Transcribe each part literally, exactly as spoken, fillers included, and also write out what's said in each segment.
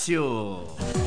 Agronegócio.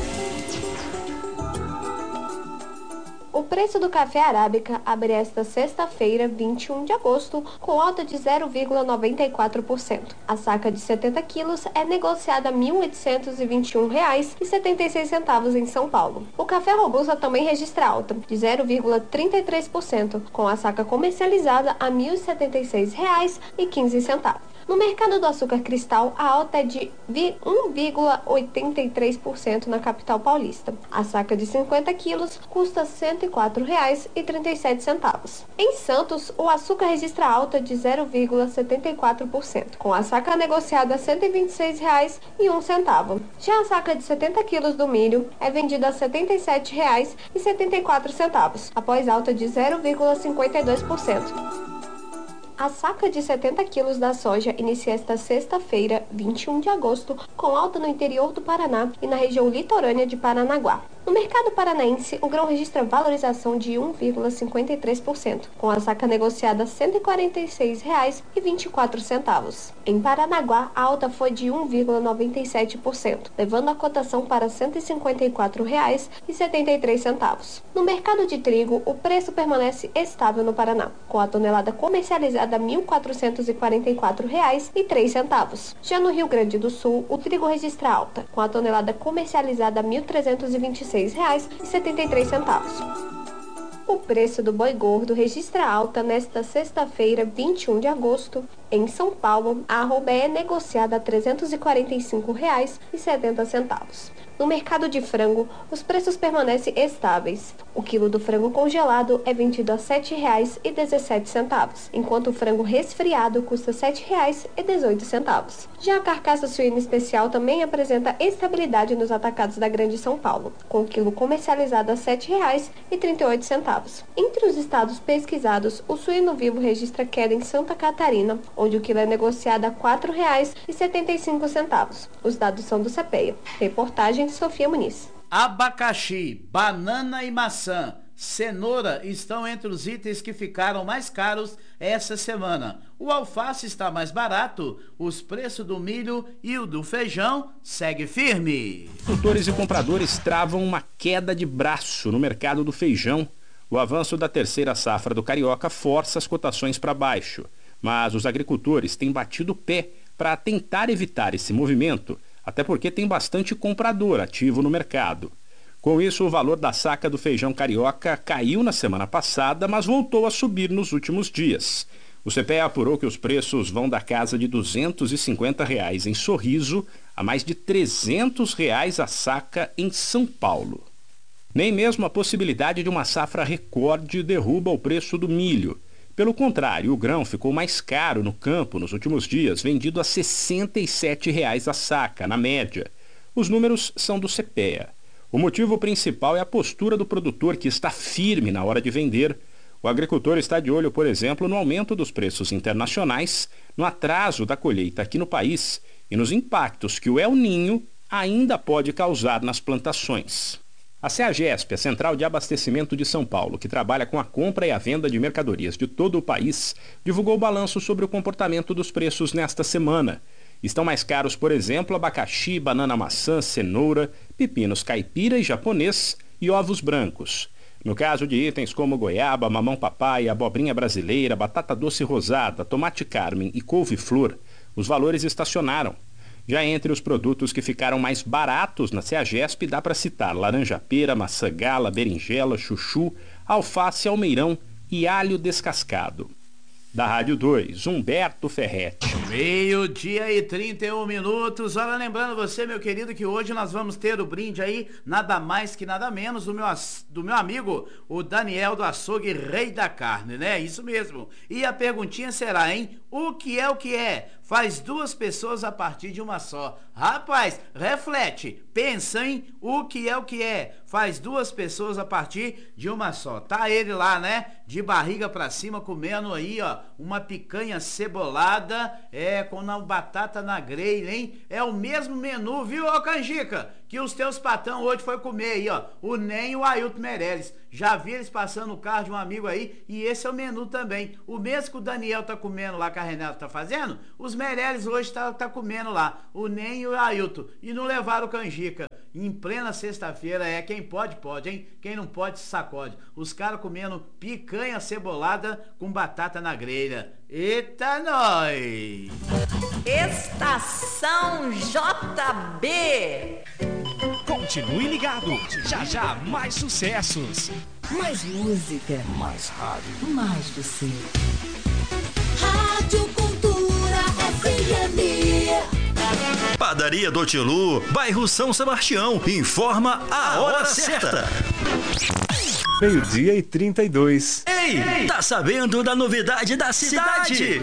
O preço do café arábica abre esta sexta-feira, vinte e um de agosto, com alta de zero vírgula noventa e quatro por cento. A saca de setenta quilos é negociada a mil oitocentos e vinte e um reais e setenta e seis centavos em São Paulo. O café robusta também registra alta de zero vírgula trinta e três por cento, com a saca comercializada a mil e setenta e seis reais e quinze centavos. No mercado do açúcar cristal, a alta é de um vírgula oitenta e três por cento na capital paulista. A saca de cinquenta quilos custa cento e quatro reais e trinta e sete centavos. Em Santos, o açúcar registra alta de zero vírgula setenta e quatro por cento, com a saca negociada a cento e vinte e seis reais e um centavo. Já a saca de setenta quilos do milho é vendida a setenta e sete reais e setenta e quatro centavos, após alta de zero vírgula cinquenta e dois por cento. A saca de setenta quilos da soja inicia esta sexta-feira, vinte e um de agosto, com alta no interior do Paraná e na região litorânea de Paranaguá. No mercado paranaense, o grão registra valorização de um vírgula cinquenta e três por cento, com a saca negociada a cento e quarenta e seis reais e vinte e quatro centavos. Em Paranaguá, a alta foi de um vírgula noventa e sete por cento, levando a cotação para cento e cinquenta e quatro reais e setenta e três centavos. No mercado de trigo, o preço permanece estável no Paraná, com a tonelada comercializada a mil quatrocentos e quarenta e quatro reais e três centavos. Já no Rio Grande do Sul, o trigo registra alta, com a tonelada comercializada a mil trezentos e vinte e seis reais e setenta e três centavos. O preço do boi gordo registra alta nesta sexta-feira, vinte e um de agosto. Em São Paulo, a arroba é negociada a trezentos e quarenta e cinco reais e setenta centavos. No mercado de frango, os preços permanecem estáveis. O quilo do frango congelado é vendido a sete reais e dezessete centavos, enquanto o frango resfriado custa sete reais e dezoito centavos. Já a carcaça suína especial também apresenta estabilidade nos atacados da Grande São Paulo, com o quilo comercializado a sete reais e trinta e oito centavos. Entre os estados pesquisados, o suíno vivo registra queda em Santa Catarina, onde o quilo é negociado a quatro reais e setenta e cinco centavos. Os dados são do CEPEA. Reportagem Sofia Muniz. Abacaxi, banana e maçã, cenoura estão entre os itens que ficaram mais caros essa semana. O alface está mais barato, os preços do milho e o do feijão segue firme. Produtores e compradores travam uma queda de braço no mercado do feijão. O avanço da terceira safra do Carioca força as cotações para baixo, mas os agricultores têm batido o pé para tentar evitar esse movimento, até porque tem bastante comprador ativo no mercado. Com isso, o valor da saca do feijão carioca caiu na semana passada, mas voltou a subir nos últimos dias. O CEPEA apurou que os preços vão da casa de duzentos e cinquenta reais em Sorriso a mais de trezentos reais a saca em São Paulo. Nem mesmo a possibilidade de uma safra recorde derruba o preço do milho. Pelo contrário, o grão ficou mais caro no campo nos últimos dias, vendido a sessenta e sete reais a saca, na média. Os números são do CEPEA. O motivo principal é a postura do produtor, que está firme na hora de vender. O agricultor está de olho, por exemplo, no aumento dos preços internacionais, no atraso da colheita aqui no país e nos impactos que o El Niño ainda pode causar nas plantações. A CEAGESP, a Central de Abastecimento de São Paulo, que trabalha com a compra e a venda de mercadorias de todo o país, divulgou o balanço sobre o comportamento dos preços nesta semana. Estão mais caros, por exemplo, abacaxi, banana maçã, cenoura, pepinos caipira e japonês e ovos brancos. No caso de itens como goiaba, mamão papai, abobrinha brasileira, batata doce rosada, tomate carmen e couve-flor, os valores estacionaram. Já entre os produtos que ficaram mais baratos na CEAGESP, dá para citar laranja-pera, maçã gala, berinjela, chuchu, alface, almeirão e alho descascado. Da Rádio dois, Humberto Ferretti. Meio-dia e trinta e um minutos. Olha, lembrando você, meu querido, que hoje nós vamos ter o brinde aí, nada mais que nada menos, do meu, do meu amigo, o Daniel do Açougue Rei da Carne, né? Isso mesmo. E a perguntinha será, hein? O que é o que é? Faz duas pessoas a partir de uma só. Rapaz, reflete, pensa, hein? O que é o que é? Faz duas pessoas a partir de uma só. Tá ele lá, né? De barriga pra cima, comendo aí, ó, uma picanha cebolada, é, com uma batata na grelha, hein? É o mesmo menu, viu, ô Canjica? Que os teus patão hoje foi comer aí, ó, o Nem e o Ailton Meirelles. Já vi eles passando o carro de um amigo aí e esse é o menu também. O mesmo que o Daniel tá comendo lá, que a Renata tá fazendo, os Meirelles hoje tá, tá comendo lá, o Nem e o Ailton. E não levaram canjica. Em plena sexta-feira é quem pode, pode, hein? Quem não pode, se sacode. Os caras comendo picanha cebolada com batata na grelha. Eita, nós! Estação J B. Continue ligado. Já já mais sucessos. Mais música. Mais rádio. Mais você. Rádio Cultura F M. Padaria do Tio Lu, bairro São Sebastião. Informa a hora certa. Meio-dia e trinta e dois. Ei, tá sabendo da novidade da cidade?